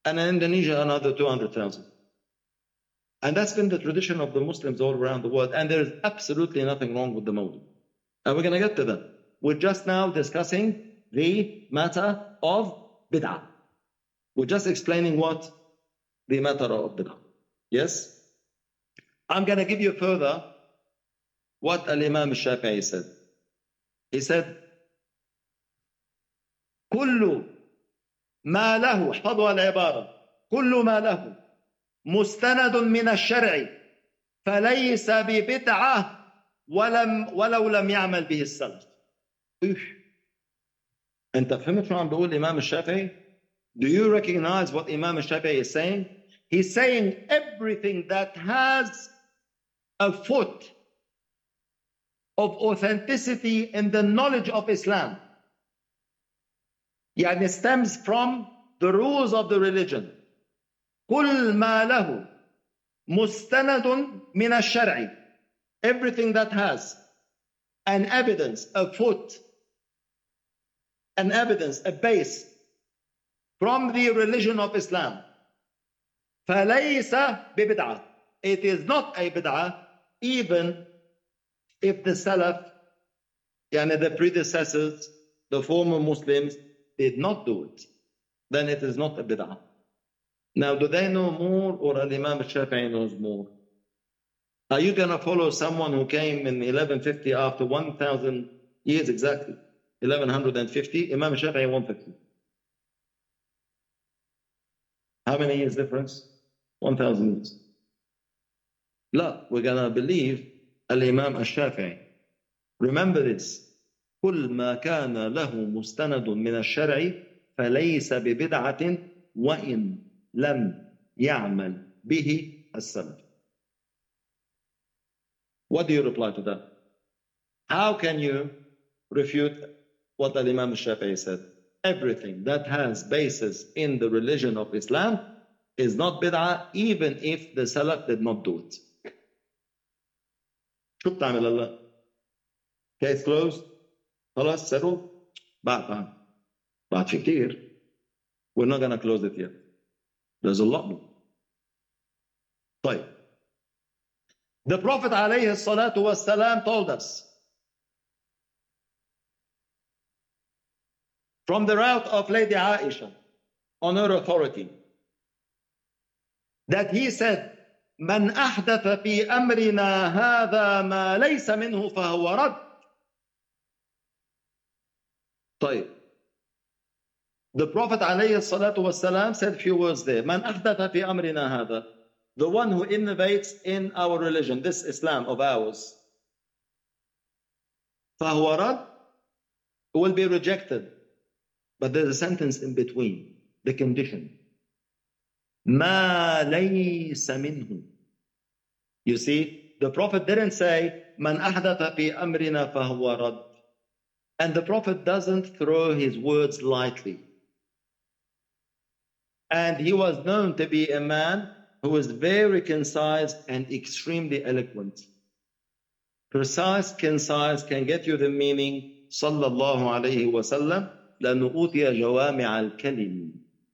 and in Indonesia another 200,000. And that's been the tradition of the Muslims all around the world, and there is absolutely nothing wrong with the Mawlid. And we're going to get to that. We're just now discussing the matter of bid'ah. We're just explaining what the matter of bid'ah. Yes? I'm going to give you further what Al-Imam al-Shafi'i said. He said, كل ما له احفظوا العبارة كل ما له مستند من الشرع فليس ببدعة ولو لم يعمل به السلف. أنت فهمت شو عم بقول الإمام الشافعي? Do you recognize what Imam al-Shafi'i is saying? He's saying everything that has a foot of authenticity in the knowledge of Islam, يعني stems from the rules of the religion. كل ما له مستند من الشرع. Everything that has an evidence, a foot, an evidence, a base from the religion of Islam. فليس ببدعة. It is not a bid'ah, even if the Salaf, yani the predecessors, the former Muslims, did not do it. Then it is not a bid'ah. Now, do they know more, or Imam al-Shafi'i knows more? Are you going to follow someone who came in 1150 after 1,000 years exactly? 1150, Imam al-Shafi'i 150. How many years difference? 1,000 years. La, we're going to believe Al-Imam al-Shafi'i. Remember this. كل ما كان له مستند من الشرع فليس ببدعة وإن لم يعمل به السلف. What do you reply to that? How can you refute what Imam al-Shafi'i said? Everything that has basis in the religion of Islam is not bid'ah, even if the Salaf did not do it. شو بتعمل هلا؟ Case closed. خلاص settled. بعد في كتير. We're not going to close it yet. There's a lot more. طيب. The Prophet عليه الصلاة والسلام told us from the route of Lady Aisha on her authority that he said, من أحدث في أمرنا هذا ما ليس منه فهو رد. طيب. The Prophet عليه الصلاة والسلام said a few words there. من أحدث في أمرنا هذا. The one who innovates in our religion, this Islam of ours, فهو رد, will be rejected. But there's a sentence in between, the condition. ما ليس منه. You see, the Prophet didn't say, من أحدث في أمرنا فهو رد. And the Prophet doesn't throw his words lightly. And he was known to be a man who was very concise and extremely eloquent. Precise, concise, can get you the meaning, sallallahu alayhi wa sallam, لَنُؤُوتِيَ جَوَامِعَ الْكَلِمِ.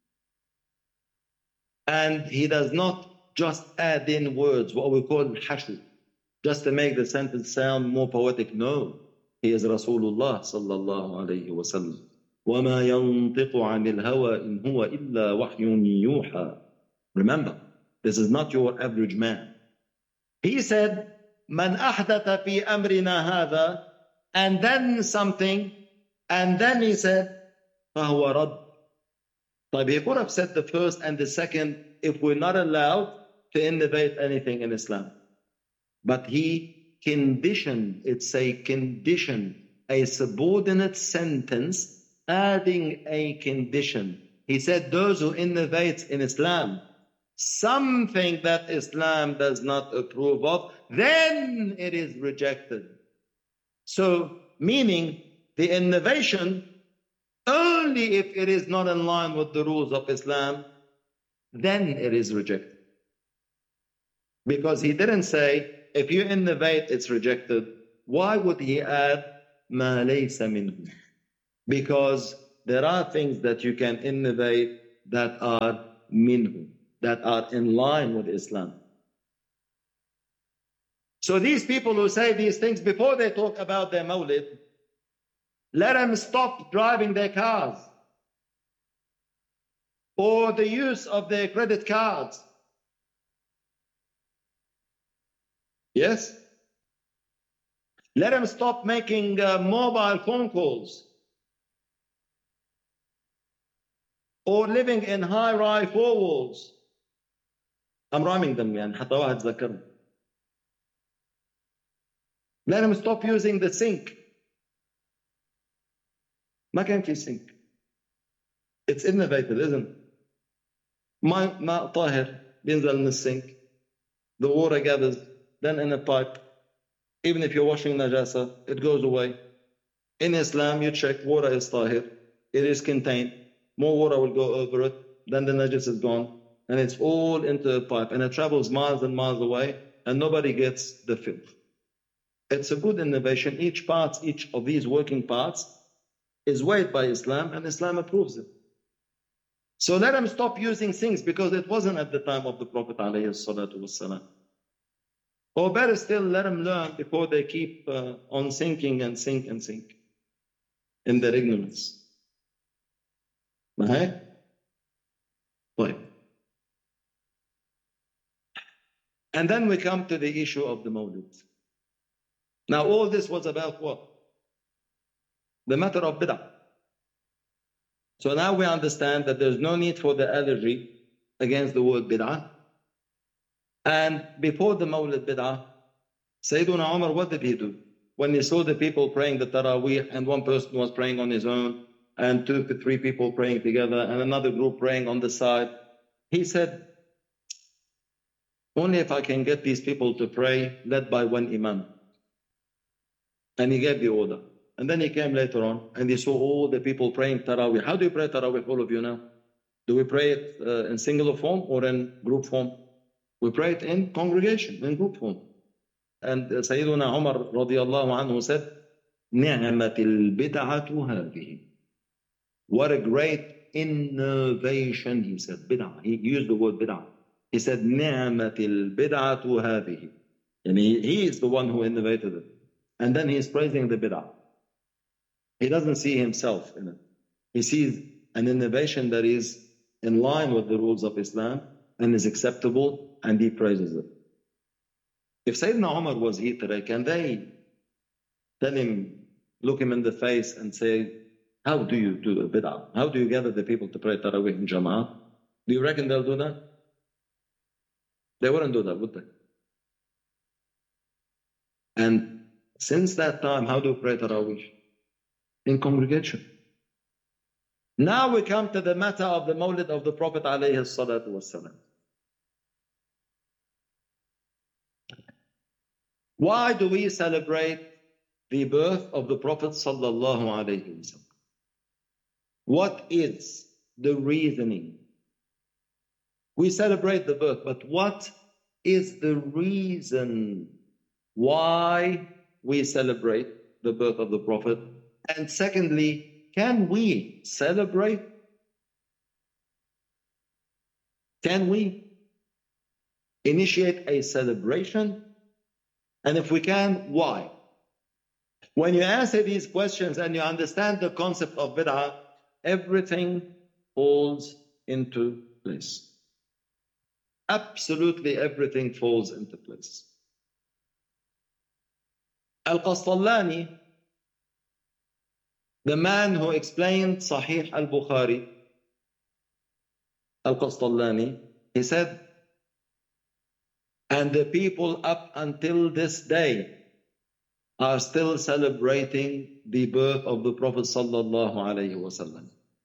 And he does not just add in words, what we call hashu, just to make the sentence sound more poetic. No, he is Rasulullah sallallahu alayhi wa sallam. وَمَا يَنطِقُ عَنِ الْهَوَىٰ إِنْ هُوَ إِلَّا وَحْيٌ يُوحَىٰ. Remember, this is not your average man. He said, مَنْ أَحْدَثَ فِي أَمْرِنَا هَذَا, and then something, and then he said, فَهُوَ رَدٌّ. But he could have said the first and the second if we're not allowed to innovate anything in Islam. But he conditioned, it's a condition, a subordinate sentence, adding a condition. He said those who innovate in Islam, something that Islam does not approve of, then it is rejected. So, meaning the innovation, only if it is not in line with the rules of Islam, then it is rejected. Because he didn't say, if you innovate, it's rejected. Why would he add مَا لَيْسَ مِنْهُ? Because there are things that you can innovate that are minhu, that are in line with Islam. So these people who say these things before they talk about their mawlid, let them stop driving their cars or the use of their credit cards. Yes? Let them stop making mobile phone calls or living in high-rise four walls. I'm rhyming them يعني حتى واحد ذكرني. Let them stop using the sink. ما كان في sink. It's innovative, isn't it? ماء طاهر بينزل من السink. The water gathers, then in a pipe. Even if you're washing najasa, it goes away. In Islam, you check water is tahir. It is contained. More water will go over it. Then the najas is gone. And it's all into a pipe. And it travels miles and miles away. And nobody gets the filth. It's a good innovation. Each of these working parts is weighed by Islam. And Islam approves it. So let them stop using things because it wasn't at the time of the Prophet ﷺ. Or better still, let them learn before they keep on sinking and sink and sink in their ignorance. Right? And then we come to the issue of the Mawlid. Now all this was about what? The matter of bid'ah. So now we understand that there's no need for the allergy against the word bid'ah. And before the Mawlid bid'ah, Sayyiduna Umar, what did he do? When he saw the people praying the Taraweeh and one person was praying on his own and 2 to 3 people praying together and another group praying on the side, he said, only if I can get these people to pray led by one imam. And he gave the order. And then he came later on and he saw all the people praying Taraweeh. How do you pray Taraweeh, all of you now? Do we pray it in singular form or in group form? We pray it in congregation, in group form. And Sayyiduna Umar radiallahu anhu said, نِعْمَةِ الْبِدْعَةُ هَذِهِ. What a great innovation, he said, bid'ah. He used the word bid'ah. He said, نِعْمَةِ الْبِدْعَةُ هَذِهِ. And he is the one who innovated it. And then he is praising the bid'ah. He doesn't see himself in it. He sees an innovation that is in line with the rules of Islam and is acceptable, and he praises it. If Sayyidina Umar was here today, can they tell him, look him in the face and say, how do you do a bid'ah? How do you gather the people to pray Taraweeh in Jama'ah? Do you reckon they'll do that? They wouldn't do that, would they? And since that time, how do you pray Taraweeh? In congregation. Now we come to the matter of the Mawlid of the Prophet alayhi salatu wasalam. Why do we celebrate the birth of the Prophet sallallahu alayhi wasallam? What is the reasoning? We celebrate the birth, but what is the reason why we celebrate the birth of the Prophet? And secondly, can we celebrate? Can we initiate a celebration? And if we can, why? When you answer these questions and you understand the concept of bid'ah, everything falls into place. Absolutely everything falls into place. Al-Qastallani, the man who explained Sahih al-Bukhari, Al-Qastallani, he said, and the people up until this day are still celebrating the birth of the Prophet sallallahu alaihi wasallam.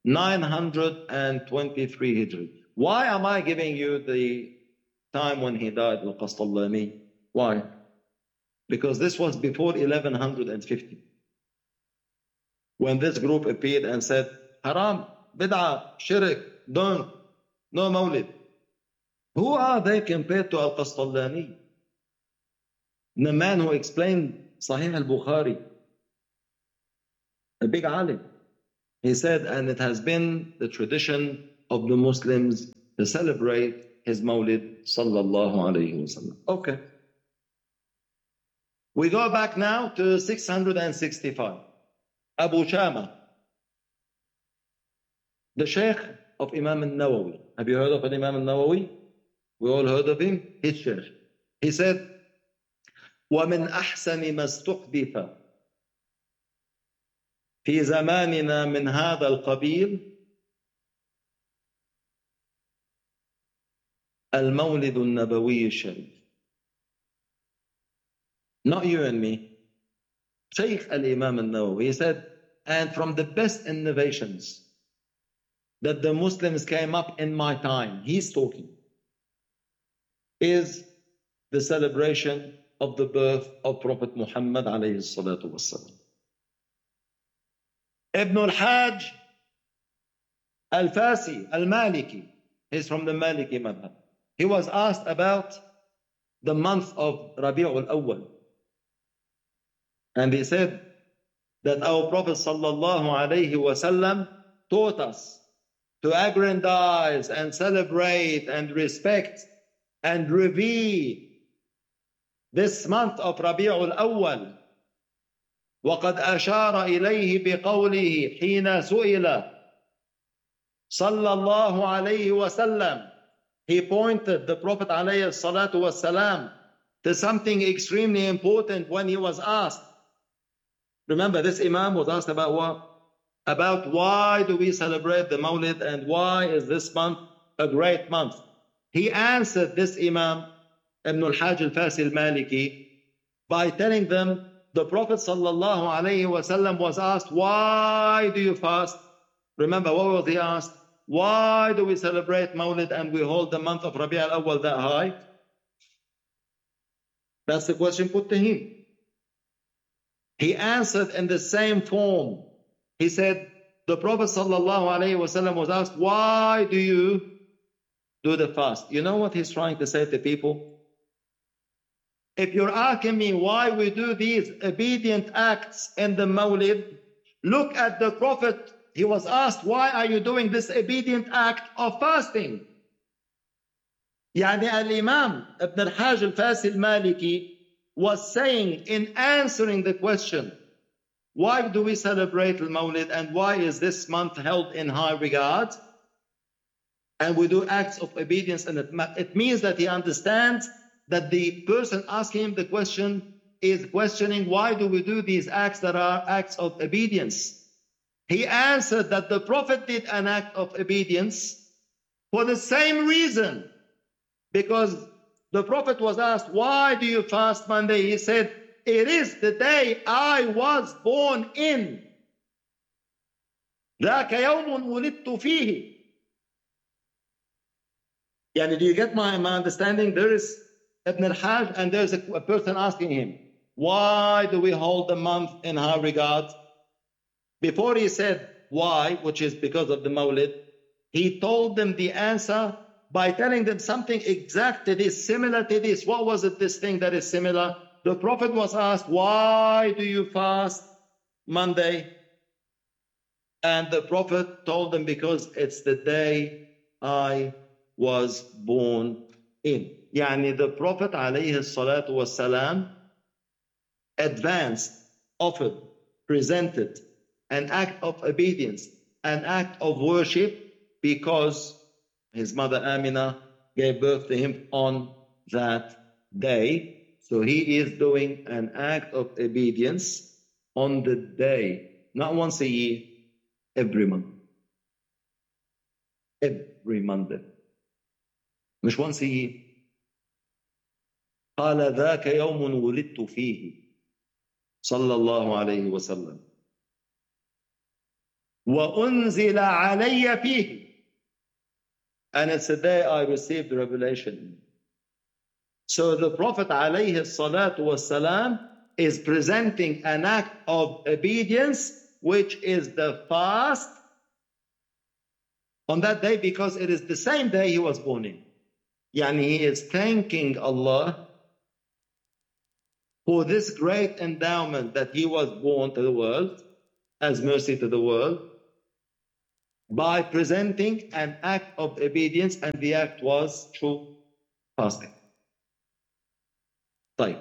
923 Hijri. Why am I giving you the time when he died, Al-Qastallani? Why? Because this was before 1150. When this group appeared and said, haram, bid'ah, shirk, don't, no mawlid. Who are they compared to Al-Qastallani? The man who explained Sahih al-Bukhari, a big alim. He said, and it has been the tradition of the Muslims to celebrate his Mawlid sallallahu alayhi wasallam. Okay. We go back now to 665. Abu Shama, the Sheikh of Imam al-Nawawi. Have you heard of Imam al-Nawawi? We all heard of him? His Sheikh. He said, وَمِنْ أَحْسَنِ مَا اسْتُحْدِثَ في زماننا من هذا القبيل المولد النبوي الشريف. Not you and me. Shaykh al-Imam al-Nawawi, he said, and from the best innovations that the Muslims came up in my time, he's talking, is the celebration of the birth of Prophet Muhammad alayhi salatu wassalam. Ibn al-Hajj al-Fasi al-Maliki, he's from the Maliki madhab. He was asked about the month of Rabi'ul Awwal. And he said that our Prophet sallallahu alayhi wasallam taught us to aggrandize and celebrate and respect and revere this month of Rabi'ul Awwal. وقد أشار إليه بقوله حين سئل صلى الله عليه وسلم. He pointed the Prophet عليه الصلاة والسلام to something extremely important when he was asked. Remember, this Imam was asked about what? About why do we celebrate the Mawlid and why is this month a great month? He answered this Imam, Ibn al-Hajj al-Fasi al-Maliki, by telling them the Prophet sallallahu alayhi wasallam was asked, why do you fast? Remember, what was he asked? Why do we celebrate Mawlid and we hold the month of Rabi' al-Awwal that high? That's the question put to him. He answered in the same form. He said, the Prophet sallallahu alayhi wasallam was asked, why do you do the fast? You know what he's trying to say to people? If you're asking me why we do these obedient acts in the Mawlid, look at the Prophet. He was asked, why are you doing this obedient act of fasting? Yani al-Imam Ibn al-Hajj al-Fasi al-Maliki was saying in answering the question, why do we celebrate al-Mawlid and why is this month held in high regard? And we do acts of obedience in it. It means that he understands that the person asking him the question is questioning why do we do these acts that are acts of obedience. He answered that the Prophet did an act of obedience for the same reason. Because the Prophet was asked, why do you fast Monday? He said, it is the day I was born in. ذاك يوم ولدت فيه. Yani, do you get my understanding? There is Ibn al-Hajj and there's a person asking him, why do we hold the month in high regard? Before he said why, which is because of the Mawlid, he told them the answer by telling them something exact to this, similar to this. What was it, this thing that is similar? The Prophet was asked, why do you fast Monday? And the Prophet told them, because it's the day I was born in. Yani the Prophet alayhi salatu wasalam advanced, offered, presented an act of obedience, an act of worship, because his mother Amina gave birth to him on that day. So he is doing an act of obedience on the day, not once a year, every month. Every Monday. مش once a year. قال ذاك يوم ولدت فيه صلى الله عليه وسلم وأنزل علي فيه. And it's the day I received the revelation. So the Prophet alayhi salatu wasalam is presenting an act of obedience, which is the fast on that day, because it is the same day he was born in. Yani he is thanking Allah for this great endowment that he was born to the world as mercy to the world. by presenting an act of obedience, and the act was true fasting. طيب.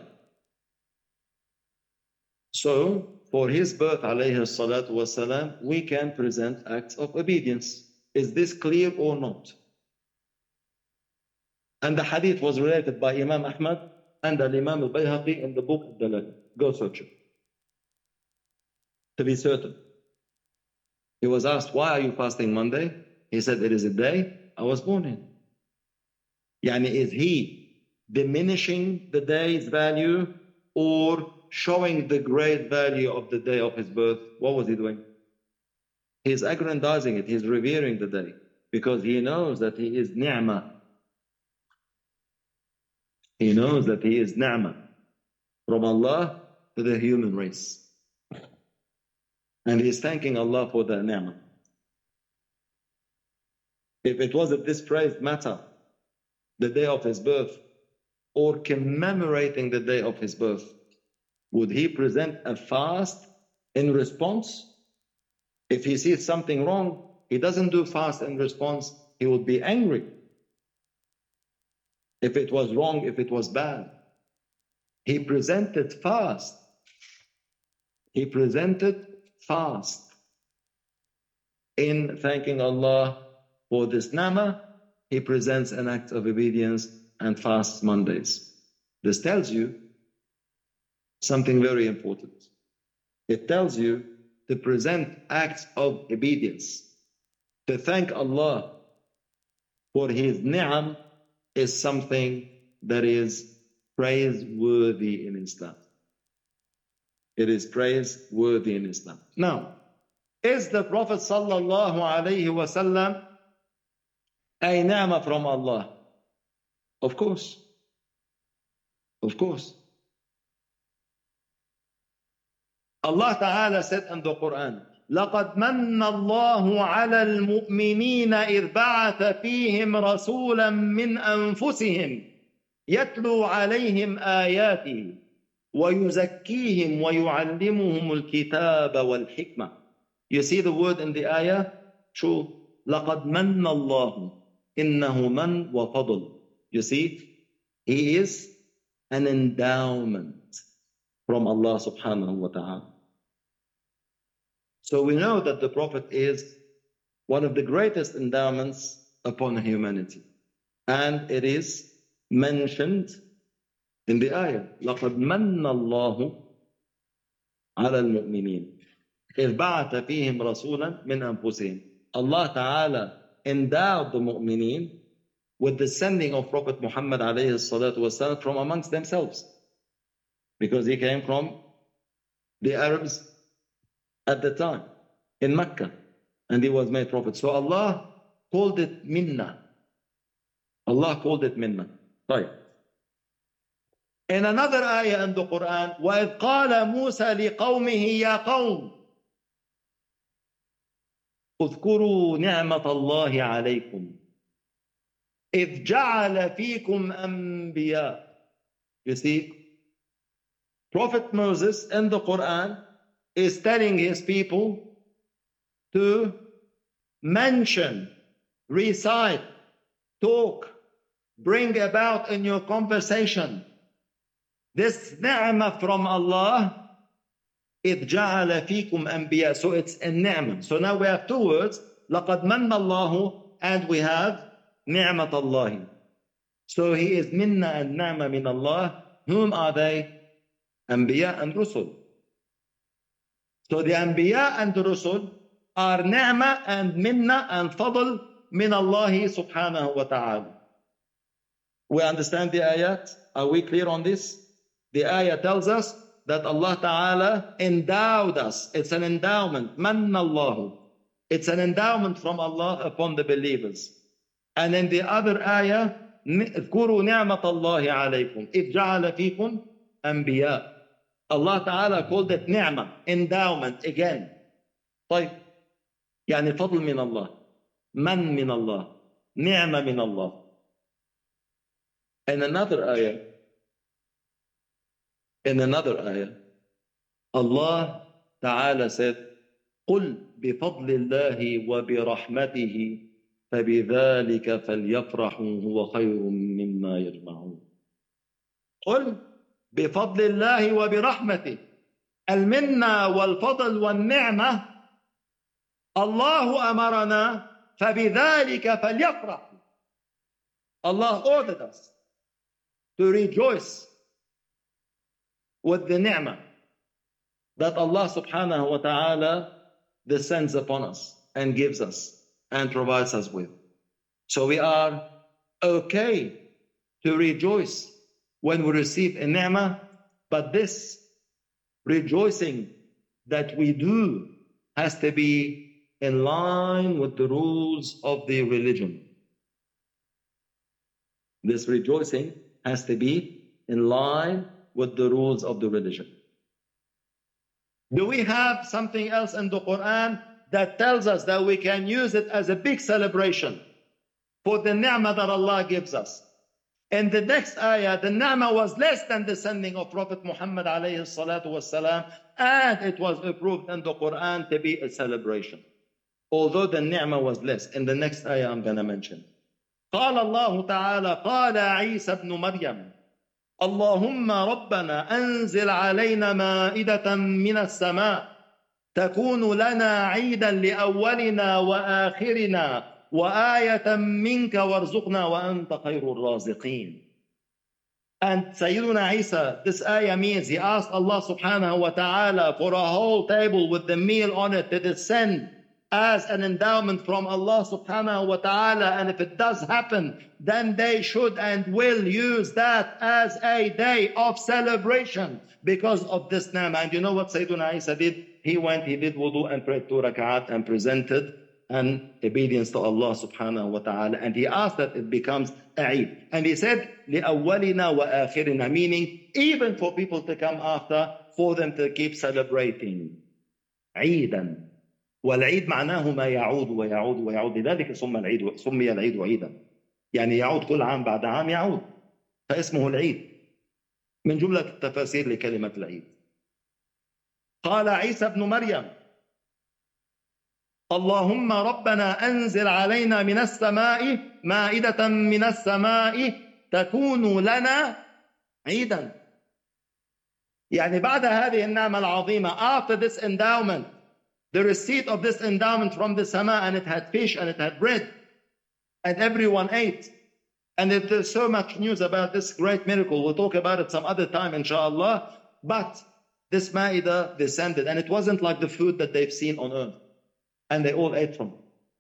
So, for his birth, alayhi salatu wasalam, we can present acts of obedience. Is this clear or not? And the hadith was related by Imam Ahmad and Imam al-Bayhaqi in the book of Dalal. Go search it. To be certain. He was asked, why are you fasting Monday? He said, it is a day I was born in. Yani, is he diminishing the day's value or showing the great value of the day of his birth? What was he doing? He's aggrandizing it. He's revering the day because he knows that he is ni'mah. He knows that he is ni'mah from Allah to the human race. And he is thanking Allah for that ni'mah. If it was at this praised matter, the day of his birth, or commemorating the day of his birth, would he present a fast in response? If he sees something wrong, he doesn't do fast in response, he would be angry. If it was wrong, if it was bad. He presented fast. He presented fast in thanking Allah for this ni'mah. He presents an act of obedience and fasts Mondays. This tells you something very important. It tells you to present acts of obedience, to thank Allah for His ni'am is something that is praiseworthy in Islam. It is praiseworthy in Islam. Now, is the Prophet sallallahu alayhi wasallam a ni'mah from Allah? Of course. Of course. Allah Ta'ala said in the Quran, لَقَدْ مَنَّ اللَّهُ عَلَى الْمُؤْمِنِينَ إِذْ بَعَثَ فِيهِمْ رَسُولًا مِّنْ أَنفُسِهِمْ يَتْلُو عَلَيْهِمْ آيَاتِهِ وَيُزَكِّيهِمْ وَيُعَلِّمُهُمُ الْكِتَابَ وَالْحِكْمَةَ. You see the word in the ayah? True. لَقَدْ مَنَّ اللَّهُ إِنَّهُ مَنْ وَفَضْلٌ. You see? He is an endowment from Allah subhanahu wa ta'ala. So we know that the Prophet is one of the greatest endowments upon humanity. And it is mentioned in the ayah, لَقَدْ مَنَّ اللَّهُ عَلَى الْمُؤْمِنِينَ إِذْ بَعَثَ فِيهِمْ رَسُولًا مِنْ أَنفُسِهِمْ. Allah Ta'ala endowed the mu'mineen with the sending of Prophet Muhammad alayhi salatu wasalam from amongst themselves. Because he came from the Arabs at the time in Mecca, and he was made prophet. So Allah called it minna. Allah called it minna. Right. In another ayah in the Quran, وَإِذْ قَالَ مُوسَى لِقَوْمِهِ يَا قَوْمِ اذْكُرُوا نِعْمَةَ اللَّهِ عَلَيْكُمْ إِذْ جَعَلَ فِيكُمْ أَنْبِيَاءَ. You see, Prophet Moses in the Quran is telling his people to mention, recite, talk, bring about in your conversation this ni'mah from Allah, إِذْ جَعَلَ فِيكُمْ أَنْبِيَاءَ. So it's a ni'mah. So now we have two words, لَقَدْ مَنَّ اللَّهُ, and we have نِعْمَةَ اللَّهِ. So he is minna and ni'mah min Allah. Whom are they? Anbiya and Rusul. So the Anbiya and the Rusul are ni'mah and minna and fadl min Allah subhanahu wa ta'ala. We understand the ayat? Are we clear on this? The ayah tells us that Allah Ta'ala endowed us. It's an endowment. Manna Allahu. It's an endowment from Allah upon the believers. And in the other ayah, اذكروا نعمة الله عليكم إذ جعل فيكم أنبياء. Allah Ta'ala called it ni'mah, endowment again. طيب. يعني فضل من الله, من من الله, نعمة من الله. In another ayah, Allah Ta'ala said, قل بفضل الله وبرحمته فبذلك فليفرحوا هو خير مما يجمعون. قل بفضل الله وبرحمته، المنة والفضل والنعمة الله أمرنا فبذلك فليفرحوا. Allah ordered us to rejoice with the ni'mah that Allah subhanahu wa ta'ala descends upon us and gives us and provides us with. So we are okay to rejoice when we receive a ni'mah, but this rejoicing that we do has to be in line with the rules of the religion. This rejoicing has to be in line with the rules of the religion. Do we have something else in the Quran that tells us that we can use it as a big celebration for the ni'mah that Allah gives us? In the next ayah, the ni'mah was less than the sending of Prophet Muhammad alayhi salatu wasalam, and it was approved in the Quran to be a celebration. Although the ni'mah was less. In the next ayah I'm going to mention. قال الله تعالى قال عيسى ابن مريم اللهم ربنا أنزل علينا مائدة من السماء تكون لنا عيدا لأولنا وآخرنا وآية منك وارزقنا وأنت خير الرازقين. And Sayyiduna Isa, this ayah means he asked Allah subhanahu wa ta'ala for a whole table with the meal on it to descend as an endowment from Allah subhanahu wa ta'ala, and if it does happen, then they should and will use that as a day of celebration because of this ni'mah. And you know what Sayyiduna Isa did? He did wudu and prayed 2 rak'at and presented an obedience to Allah subhanahu wa ta'ala, and he asked that it becomes Eid. And he said, لِأَوَّلِنَا وَآخِرِنَا, meaning even for people to come after, for them to keep celebrating. عيدا. والعيد معناه ما يعود ويعود ويعود، لذلك سمي العيد عيدا، يعني يعود كل عام بعد عام يعود، فاسمه العيد من جملة التفاسير لكلمة العيد. قال عيسى ابن مريم اللهم ربنا أنزل علينا من السماء مائدة من السماء تكون لنا عيدا. يعني بعد هذه النعمة العظيمة, after this endowment, the receipt of this endowment from the sama, and it had fish and it had bread and everyone ate, and there's so much news about this great miracle. We'll talk about it some other time inshallah. But this ma'idah descended, and it wasn't like the food that they've seen on earth, and they all ate from it.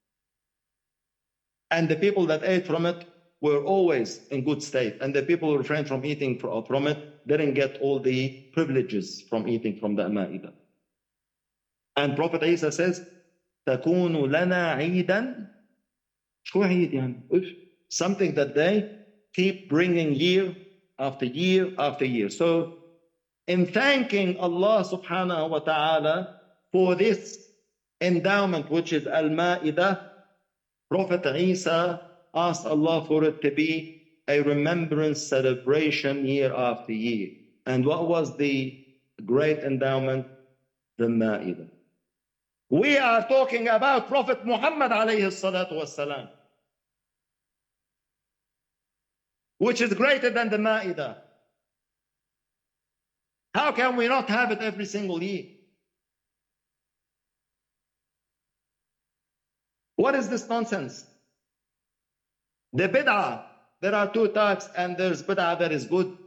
And the people that ate from it were always in good state, and the people who refrained from eating from it didn't get all the privileges from eating from the ma'idah. And Prophet Isa says, تَكُونُ لَنَا عِيدًا. شو عيد يعني? Something that they keep bringing year after year after year. So, in thanking Allah subhanahu wa ta'ala for this endowment, which is Al-Ma'idah, Prophet Isa asked Allah for it to be a remembrance celebration year after year. And what was the great endowment? The Ma'idah. We are talking about Prophet Muhammad alayhi salatu wassalam, which is greater than the Ma'idah. How can we not have it every single year? What is this nonsense? The bid'ah, there are two types, and there's bid'ah that is good.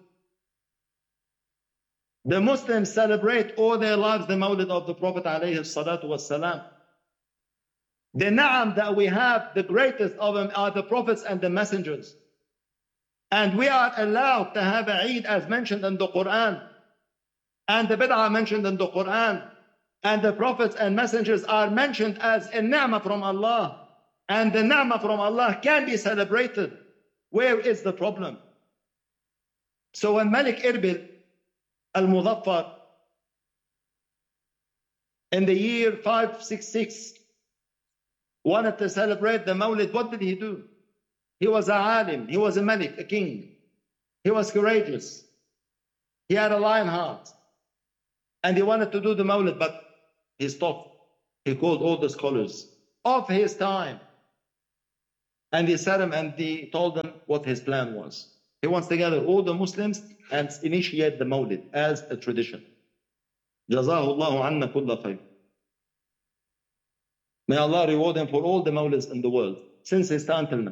The Muslims celebrate all their lives the Mawlid of the Prophet alayhi salatu wassalam. The na'am that we have, the greatest of them are the prophets and the messengers. And we are allowed to have a Eid as mentioned in the Quran, and the bid'ah mentioned in the Quran, and the prophets and messengers are mentioned as a ni'mah from Allah, and the ni'mah from Allah can be celebrated. Where is the problem? So when Malik Irbil al-Muzaffar in the year 566 wanted to celebrate the Mawlid, what did he do? He was a alim, he was a malik, a king. He was courageous. He had a lion heart. And he wanted to do the Mawlid, but he stopped. He called all the scholars of his time. And he sat them and he told them what his plan was. He wants to gather all the Muslims and initiate the Mawlid as a tradition. Jazahullahu anna kulla khayr. May Allah reward him for all the Mawlids in the world, since his time till now.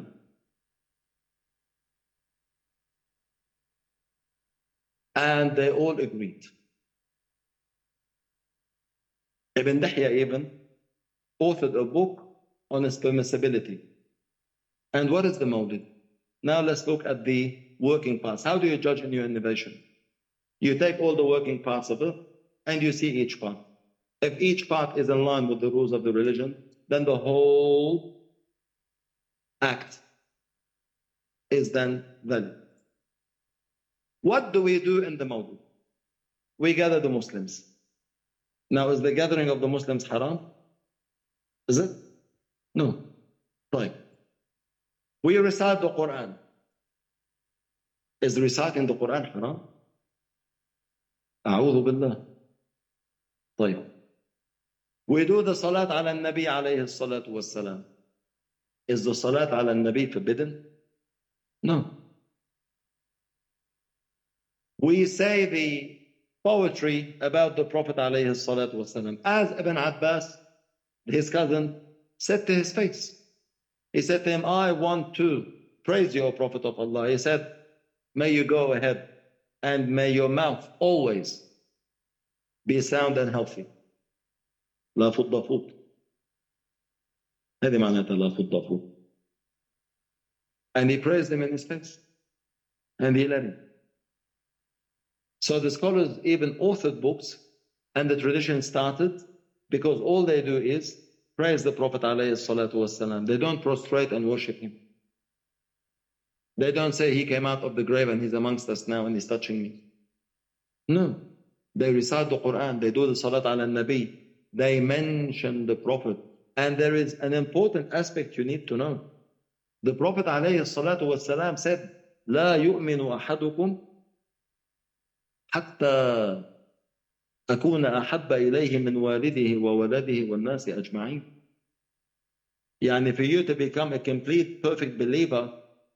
And they all agreed. Ibn Dihya even authored a book on its permissibility. And what is the Mawlid? Now let's look at the working parts. How do you judge a new innovation? You take all the working parts of it and you see each part. If each part is in line with the rules of the religion, then the whole act is then valid. What do we do in the Mawlid? We gather the Muslims. Now, is the gathering of the Muslims haram? Is it? No. Right. We recite the Quran. Is reciting the Quran haram? أعوذ بالله. طيب. We do the salat ala nabi alayhi salatu wassalam. Is the salat ala nabi forbidden? No. We say the poetry about the Prophet alayhi salatu wassalam. As Ibn Abbas, his cousin, said to his face. He said to him, I want to praise you, O Prophet of Allah. He said, may you go ahead and may your mouth always be sound and healthy. لا فض فوت. هذه معناتها لا فض فوت. And he praised him in his face. And he let him. So the scholars even authored books and the tradition started because all they do is praise the Prophet ﷺ. They don't prostrate and worship him. They don't say he came out of the grave and he's amongst us now and he's touching me. No. They recite the Quran. They do the Salat ala Nabi. They mention the Prophet. And there is an important aspect you need to know. The Prophet ﷺ said, لا يؤمن أحدكم حتى أكون أحب إليه من والده وولده والناس أجمعين. يعني for you to become a complete, perfect believer,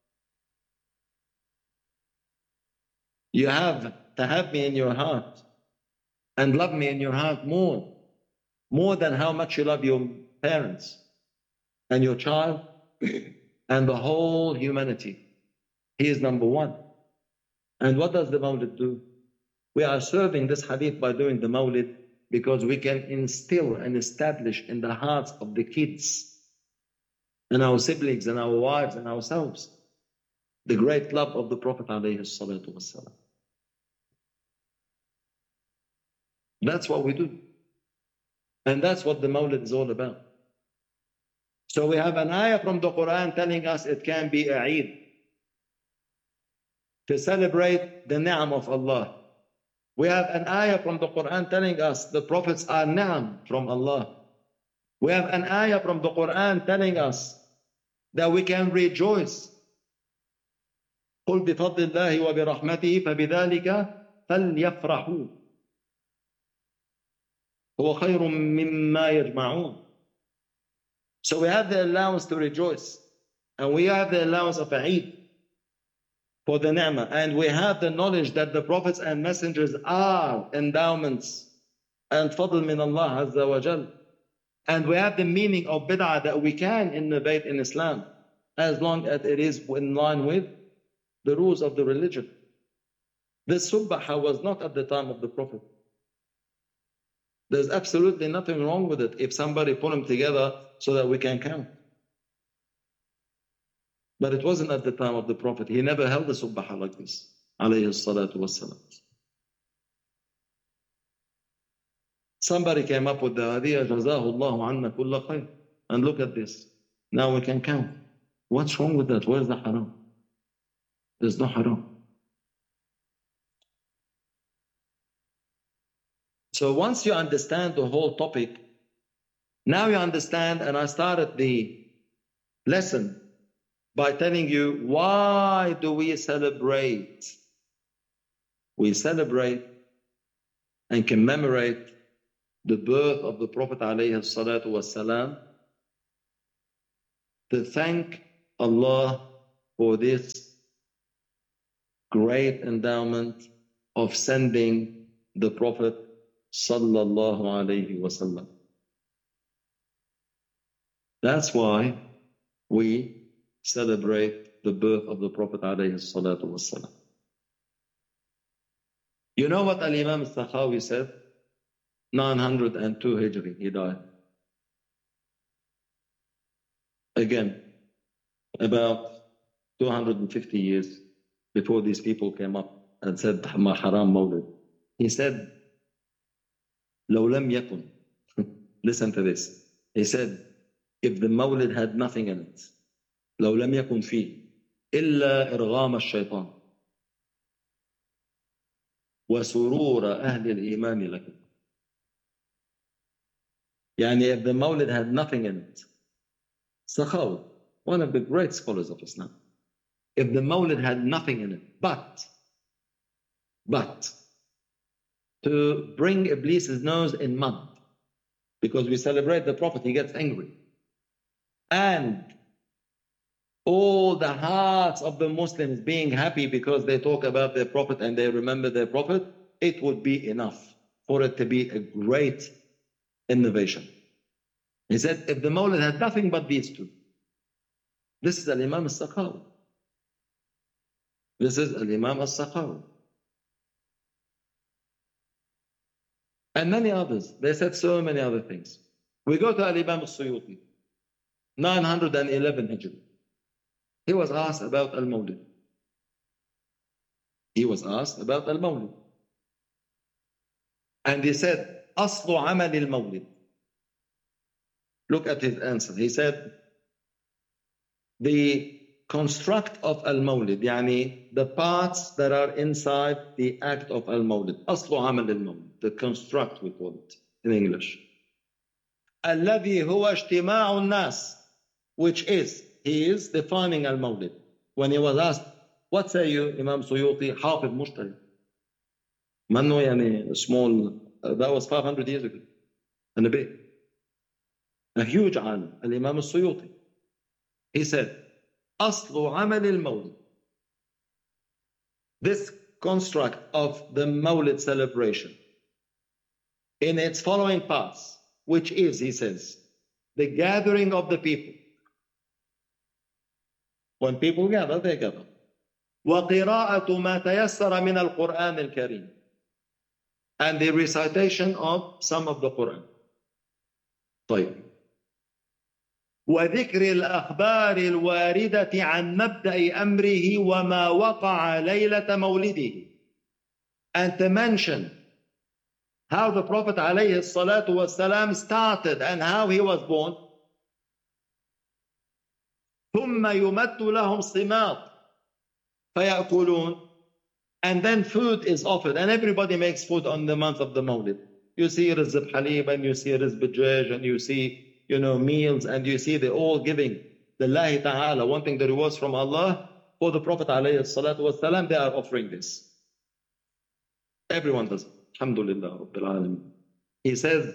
you have to have me in your heart and love me in your heart more than how much you love your parents and your child and the whole humanity. He is number one. And what does the Mawlid do? We are serving this hadith by doing the Mawlid because we can instill and establish in the hearts of the kids and our siblings and our wives and ourselves the great love of the Prophet ﷺ. That's what we do. And that's what the Mawlid is all about. So we have an ayah from the Quran telling us it can be a Eid to celebrate the ni'am of Allah. We have an ayah from the Quran telling us the prophets are ni'am from Allah. We have an ayah from the Quran telling us that we can rejoice. قُلْ بِفَضْلِ اللَّهِ وَبِرَحْمَتِهِ فَبِذَلِكَ فَلْيَفْرَحُوا هُوَ خَيْرٌ مِّمَّا يَجْمَعُونَ. So we have the allowance to rejoice. And we have the allowance of Eid for the ni'mah. And we have the knowledge that the prophets and messengers are endowments and fadl min Allah Azza wa Jal. And we have the meaning of bid'ah that we can innovate in Islam as long as it is in line with the rules of the religion. This subbaha was not at the time of the Prophet. There's absolutely nothing wrong with it if somebody put them together so that we can count. But it wasn't at the time of the Prophet. He never held a subbaha like this. Alayhi salatu wassalam. Somebody came up with the idea, Jazahullahu anna kulla khayr. And look at this. Now we can count. What's wrong with that? Where's the haram? There's no haram. So once you understand the whole topic, now you understand, and I started the lesson by telling you, why do we celebrate? We celebrate and commemorate the birth of the Prophet alayhi salatu wasalam, to thank Allah for this great endowment of sending the Prophet sallallahu alayhi wasallam. That's why we celebrate the birth of the Prophet alayhi salatu wasallam. You know what Al-Imam al-Sakhawi said? 902 Hijri, he died. Again, about 250 years before these people came up and said, Ma haram mawlid. He said, لو لم يكن, listen to this. He said, if the mawlid had nothing in it, لو لم يكن فيه إلا إرغام الشيطان وسرور أهل الإيمان لكم. يعني if the mawlid had nothing in it, Sakhawi, one of the great scholars of Islam, if the mawlid had nothing in it, but to bring Iblis's nose in mud, because we celebrate the Prophet, he gets angry. And all the hearts of the Muslims being happy because they talk about their Prophet and they remember their Prophet, it would be enough for it to be a great innovation. He said, if the Mawlid had nothing but these two, this is Al-Imam al-Sakhawi. This is Al-Imam al-Sakhawi. And many others. They said so many other things. We go to Al-Imam al-Suyuti, 911 Hijri. He was asked about Al-Mawlid. He was asked about Al-Mawlid. And he said, أصل عمل المولد. Look at his answer. He said, the construct of Al-Mawlid, يعني the parts that are inside the act of Al-Mawlid. أصل عمل المولد. The construct, we call it in English. الذي هو اجتماع الناس, which is, he is defining Al-Mawlid. When he was asked, what say you, Imam Suyuti, حافظ مجتهد. منه يعني small, that was 500 years ago. And a bit. A huge alim, Al-Imam al-Suyuti. He said, أصل عمل المولد. This construct of the Mawlid celebration in its following parts, which is, he says, the gathering of the people. When people gather, they gather. وقراءة ما تيسر من القرآن الكريم. And the recitation of some of the Quran. طيب. وذكر الأخبار الواردة عن مبدأ أمره وما وقع ليلة مولده. And to mention how the Prophet عليه الصلاة والسلام started and how he was born. ثم يمد لهم صمات فيأكلون. And then food is offered, and everybody makes food on the month of the Mawlid. You see Rizb Halib, and you see Rizb Jaj, and you see, meals, and you see they're all giving the Lahi Ta'ala, wanting the rewards from Allah. For the Prophet alayhi salatu wasalam, they are offering this. Everyone does. Alhamdulillah Rabbil Alameen. He says,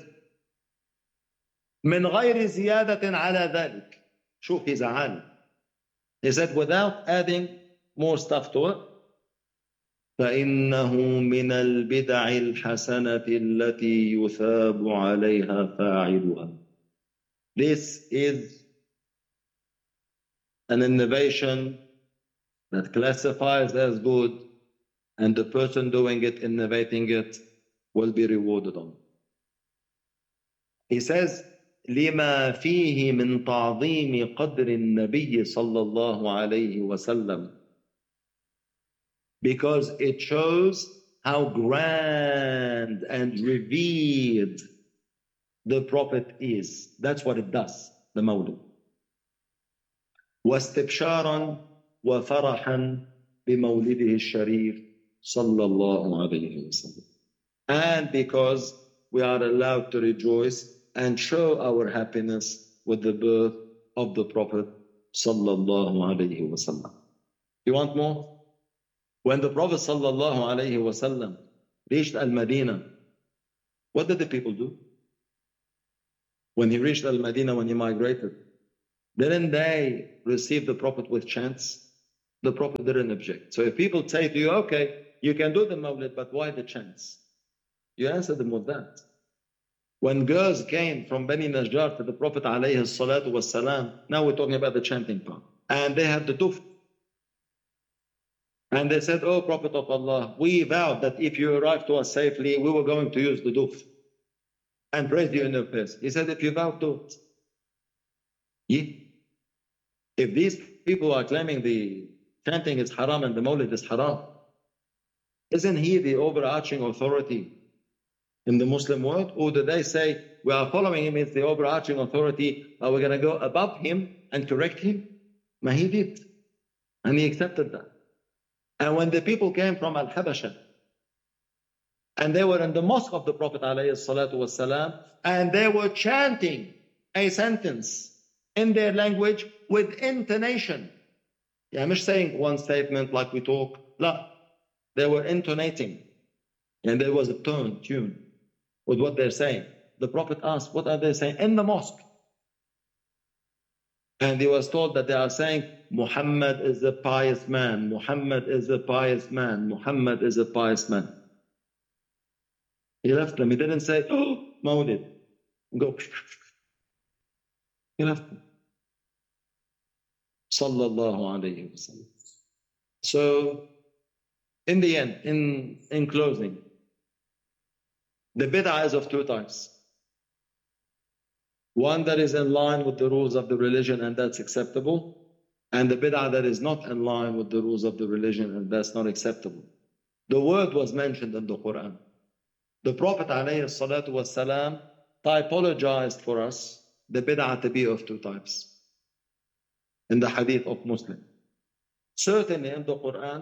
من غير زيادة على ذلك. شوف, he's a alim. He said, without adding more stuff to it, فإنه من البدع الحسنة التي يثاب عليها فاعلها. This is an innovation that classifies as good, and the person doing it, innovating it, will be rewarded on. He says, لما فيه من تعظيم قدر النبي صلى الله عليه وسلم. Because it shows how grand and revered the Prophet is. That's what it does, the Mawlid. واستبشارا وفرحا بمولده الشريف صلى الله عليه وسلم. And because we are allowed to rejoice and show our happiness with the birth of the Prophet صلى الله عليه وسلم. You want more? When the Prophet sallallahu alayhi wasallam reached Al-Madinah, what did the people do? when he reached Al-Madinah, when he migrated, didn't they receive the Prophet with chants? The Prophet didn't object. So if people say to you, okay, you can do the Mawlid, but why the chants? You answer them with that. When girls came from Bani Najjar to the Prophet alayhi salatu wasalam, now we're talking about the chanting part, and they had the duf. And they said, oh Prophet of Allah, we vowed that if you arrive to us safely, we were going to use the duf and praise you in your face. He said, if you vow, do it. Yeah. If these people are claiming the chanting is haram and the Mawlid is haram, isn't he the overarching authority in the Muslim world? Or do they say, we are following him, it's the overarching authority, but we're going to go above him and correct him? Ma he did. And he accepted that. And when the people came from Al-Habasha, and they were in the mosque of the Prophet ﷺ, and they were chanting a sentence in their language with intonation. Yeah, I'm just saying one statement like we talk. No, they were intonating. And there was a tune with what they're saying. The Prophet asked, what are they saying? In the mosque. And he was told that they are saying, Muhammad is a pious man. Muhammad is a pious man. Muhammad is a pious man. He left them. He didn't say, oh, Mawlid. Go. He left them. Sallallahu alayhi wa sallam. So, in the end, in closing, the bid'ah is of two types. One that is in line with the rules of the religion and that's acceptable, and the bid'ah that is not in line with the rules of the religion and that's not acceptable. The word was mentioned in the Quran. The Prophet ﷺ typologized for us the bid'ah to be of two types in the hadith of Muslim. Certainly in the Quran,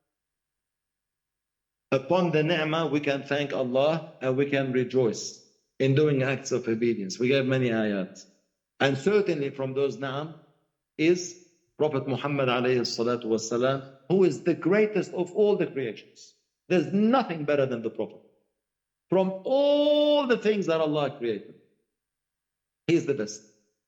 upon the ni'mah we can thank Allah and we can rejoice in doing acts of obedience. We gave many ayat. And certainly from those ni'am is Prophet Muhammad ﷺ, who is the greatest of all the creations. There's nothing better than the Prophet. From all the things that Allah created, He is the best.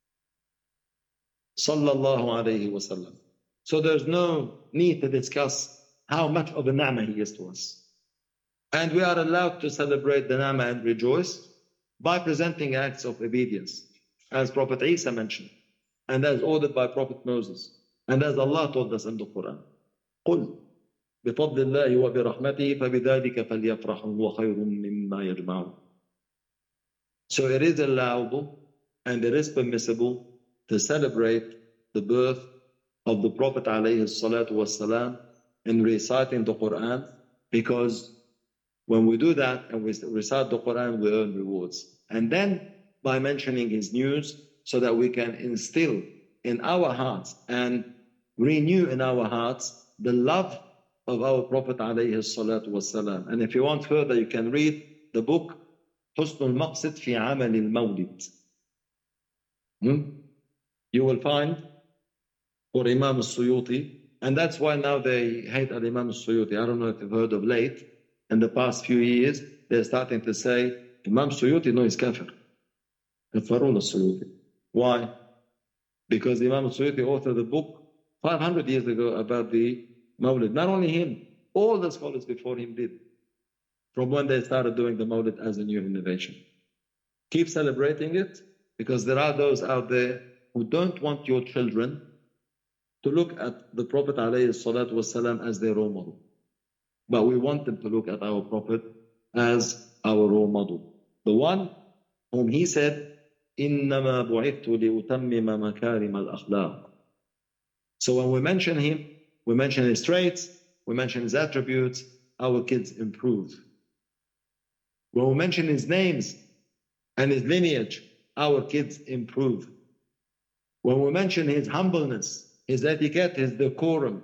Sallallahu alayhi wa sallam. So there's no need to discuss how much of a ni'mah He is to us. And we are allowed to celebrate the ni'mah and rejoice by presenting acts of obedience, as Prophet Isa mentioned, and as ordered by Prophet Moses, and as Allah told us in the Quran. قُلْ بِفَضْلِ اللَّهِ وَبِرَحْمَتِهِ فَبِذَلِكَ فَلْيَفْرَحُوا وَخَيْرٌ مِّمَّا يَجْمَعُونَ. So it is allowable and it is permissible to celebrate the birth of the Prophet ﷺ in reciting the Quran, because when we do that and we recite the Quran, we earn rewards. And then by mentioning his news, so that we can instill in our hearts and renew in our hearts the love of our Prophet ﷺ. And if you want further, you can read the book حسن المقصد في عمل المولد. You will find for Imam al-Suyuti, and that's why now they hate Imam al-Suyuti. I don't know if you've heard of late. In the past few years, they're starting to say, Imam Suyuti, no, he's kafir. Kafarun al-Suyuti. Why? Because Imam al-Suyuti authored a book 500 years ago about the Mawlid. Not only him, all the scholars before him did, from when they started doing the Mawlid as a new innovation. Keep celebrating it, because there are those out there who don't want your children to look at the Prophet ﷺ as their role model. But we want them to look at our Prophet as our role model. The one whom he said, إِنَّمَا بُعِثْتُ لِأُتَمِّمَ مَكَارِمَ الْأَخْلَاقِ. So when we mention him, we mention his traits, we mention his attributes, our kids improve. When we mention his names and his lineage, our kids improve. When we mention his humbleness, his etiquette, his decorum,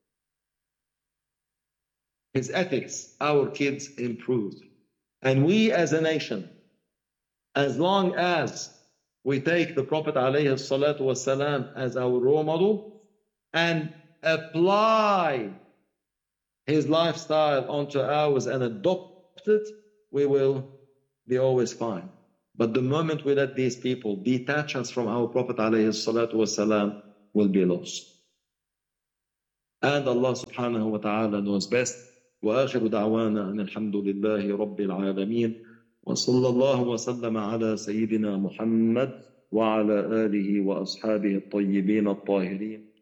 his ethics, our kids improve. And we as a nation, as long as we take the Prophet ﷺ as our role model and apply his lifestyle onto ours and adopt it, we will be always fine. But the moment we let these people detach us from our Prophet ﷺ, will be lost. And Allah subhanahu wa ta'ala knows best. وآخر دعوانا أن الحمد لله رب العالمين وصلى الله وسلم على سيدنا محمد وعلى آله وأصحابه الطيبين الطاهرين